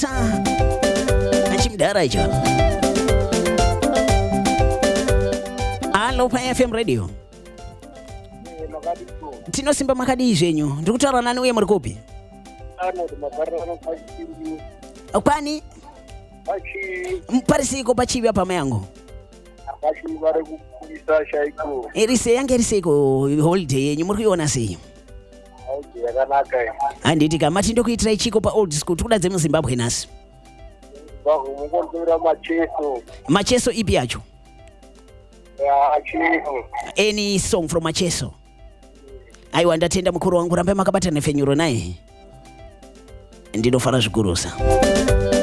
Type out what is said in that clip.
Mwanza achimdara icho. Alo pa FM radio. Tino simba makadi zenyu. Ndikutara nani uye muri kupi? Kwani? Parisiko pachivi apa mayango. Pachivi vari kukurisa shaiko. Irise yange irisiko holiday yenyu muri kuiona sei? Yakanaka. Handiti kamati ndokuitira ichiko pa old school tikudadze muZimbabwe nasi. Mukonzera macheso. Macheso ipi yacho? Chino. Any song from Macheso? Aiwa ndatenda mukuru wangu rambe makabata nefenyuro naye. Ndinofara zvikurusa.